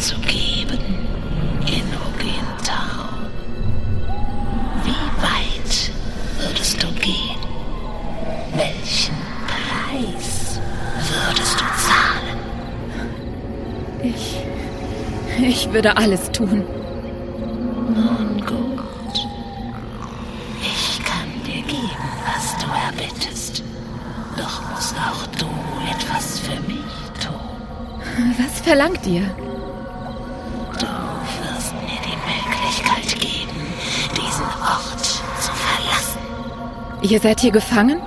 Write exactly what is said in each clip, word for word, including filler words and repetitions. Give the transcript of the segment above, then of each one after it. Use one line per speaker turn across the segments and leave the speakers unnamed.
zu geben, Inogen Tau. Wie weit würdest du gehen? Welchen Preis würdest du zahlen?
Ich... Ich würde alles tun.
Nun gut. Ich kann dir geben, was du erbittest. Doch musst auch du etwas für mich tun.
Was verlangt ihr?
Du wirst mir die Möglichkeit geben, diesen Ort zu verlassen.
Ihr seid hier gefangen?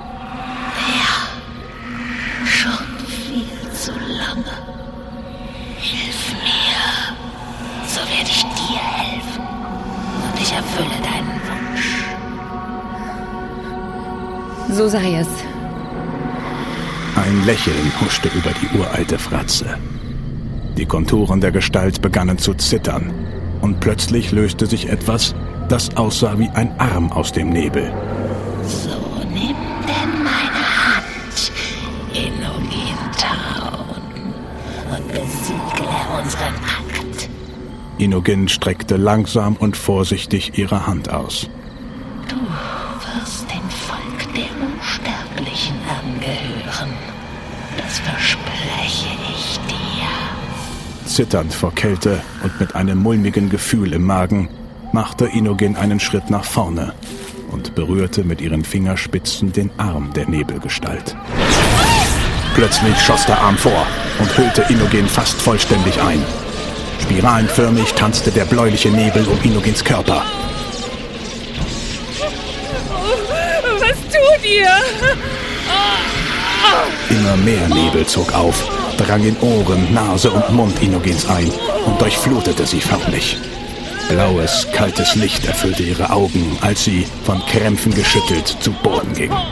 Ja, schon viel zu lange. Hilf mir, so werde ich dir helfen. Und ich erfülle deinen Wunsch.
So sei es.
Ein Lächeln huschte über die uralte Fratze. Die Konturen der Gestalt begannen zu zittern, und plötzlich löste sich etwas, das aussah wie ein Arm aus dem Nebel.
So nimm denn meine Hand, Inogen Tau, und besiegle unseren Akt.
Inogen streckte langsam und vorsichtig ihre Hand aus.
Du wirst dem Volk der Unsterblichen angehören. Das verspreche ich dir.
Zitternd vor Kälte und mit einem mulmigen Gefühl im Magen machte Inogen einen Schritt nach vorne und berührte mit ihren Fingerspitzen den Arm der Nebelgestalt. Plötzlich schoss der Arm vor und hüllte Inogen fast vollständig ein. Spiralenförmig tanzte der bläuliche Nebel um Inogens Körper.
Was tut ihr?
Immer mehr Nebel zog auf, drang in Ohren, Nase und Mund Inogens ein und durchflutete sie förmlich. Blaues, kaltes Licht erfüllte ihre Augen, als sie, von Krämpfen geschüttelt, zu Boden ging.
Aber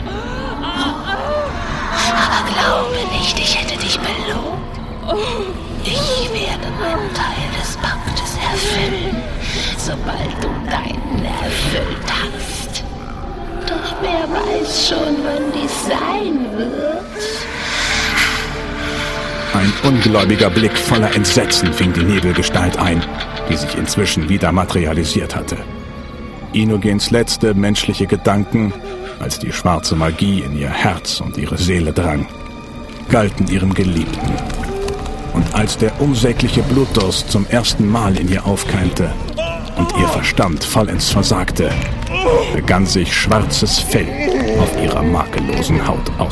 glaube nicht, ich hätte dich belogen. Ich werde meinen Teil des Paktes erfüllen, sobald du deinen erfüllt hast. Doch wer weiß schon, wann dies sein wird.
Ein ungläubiger Blick voller Entsetzen fing die Nebelgestalt ein, die sich inzwischen wieder materialisiert hatte. Inogens letzte menschliche Gedanken, als die schwarze Magie in ihr Herz und ihre Seele drang, galten ihrem Geliebten. Und als der unsägliche Blutdurst zum ersten Mal in ihr aufkeimte und ihr Verstand vollends versagte, begann sich schwarzes Fell auf ihrer makellosen Haut aus.